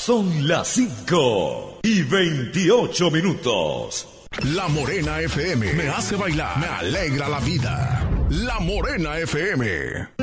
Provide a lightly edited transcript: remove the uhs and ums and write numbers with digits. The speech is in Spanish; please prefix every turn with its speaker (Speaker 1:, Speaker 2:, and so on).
Speaker 1: Son las 5:28.
Speaker 2: La Morena FM me hace bailar, me alegra la vida. La Morena FM.